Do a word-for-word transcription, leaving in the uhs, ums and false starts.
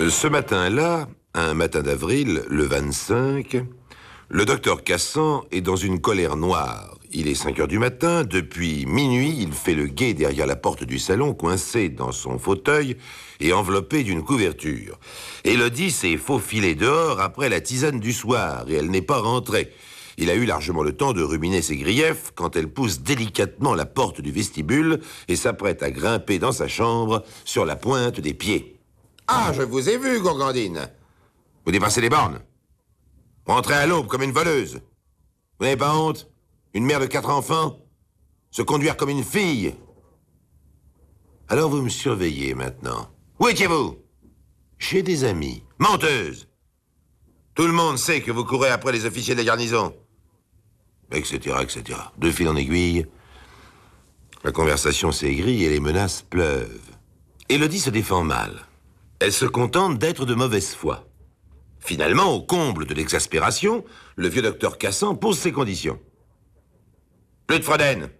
Ce matin-là, un matin d'avril, le vingt-cinq, le docteur Cassan est dans une colère noire. Il est cinq heures du matin, depuis minuit, il fait le guet derrière la porte du salon, coincé dans son fauteuil et enveloppé d'une couverture. Élodie s'est faufilée dehors après la tisane du soir et elle n'est pas rentrée. Il a eu largement le temps de ruminer ses griefs quand elle pousse délicatement la porte du vestibule et s'apprête à grimper dans sa chambre sur la pointe des pieds. « Ah, je vous ai vu, Gourgandine. Vous dépassez les bornes. Rentrez à l'aube comme une voleuse. Vous n'avez pas honte? Une mère de quatre enfants? Se conduire comme une fille? Alors vous me surveillez maintenant. Où étiez-vous? Chez des amis. Menteuse! Tout le monde sait que vous courez après les officiers de la garnison. Etc, et cetera. De fil en aiguille, la conversation s'aigrit et les menaces pleuvent. Élodie se défend mal. Elle se contente d'être de mauvaise foi. Finalement, au comble de l'exaspération, le vieux docteur Cassan pose ses conditions. Plus de Froden.